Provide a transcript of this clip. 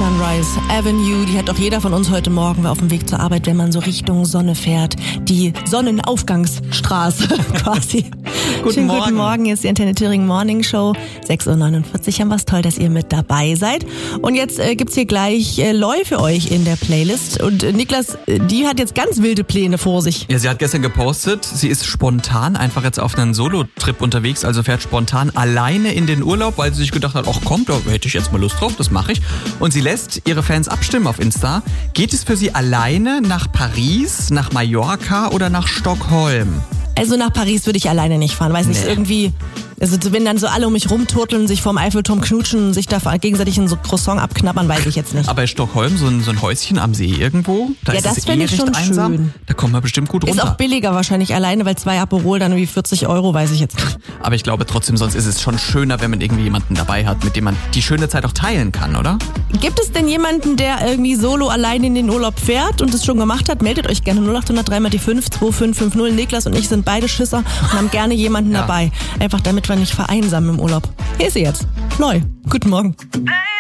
Sunrise Avenue, die hat doch jeder von uns heute Morgen auf dem Weg zur Arbeit, wenn man so Richtung Sonne fährt. Die Sonnenaufgangsstraße quasi. Guten Morgen, hier ist die Antenne Thüringen Morning Show. 6.49 Uhr, haben wir's, toll, dass ihr mit dabei seid. Und jetzt gibt's hier gleich Loi für euch in der Playlist. Und Niklas, die hat jetzt ganz wilde Pläne vor sich. Ja, sie hat gestern gepostet, sie ist spontan einfach jetzt auf einen Solo-Trip unterwegs, also fährt spontan alleine in den Urlaub, weil sie sich gedacht hat, ach komm, da hätte ich jetzt mal Lust drauf, das mache ich. Und sie lässt ihre Fans abstimmen auf Insta. Geht es für sie alleine nach Paris, nach Mallorca oder nach Stockholm? Also nach Paris würde ich alleine nicht fahren, weiß nicht, irgendwie, also wenn dann so alle um mich rumturteln, sich vorm Eiffelturm knutschen und sich da gegenseitig in so Croissant abknabbern, weiß ich jetzt nicht. Aber in Stockholm, so ein Häuschen am See irgendwo, da ist es fände ich schon einsam. Schön. Da kommen wir bestimmt gut runter. Ist auch billiger wahrscheinlich alleine, weil 2 Aperol dann irgendwie 40 €, weiß ich jetzt nicht. Aber ich glaube trotzdem, sonst ist es schon schöner, wenn man irgendwie jemanden dabei hat, mit dem man die schöne Zeit auch teilen kann, oder? Gibt es denn jemanden, der irgendwie solo alleine in den Urlaub fährt und es schon gemacht hat? Meldet euch gerne 0800 3x5 2550. Niklas und ich sind beide Schisser und haben gerne jemanden dabei. Einfach damit wir nicht vereinsamen im Urlaub. Hier ist sie jetzt. Loi. Guten Morgen. Hey.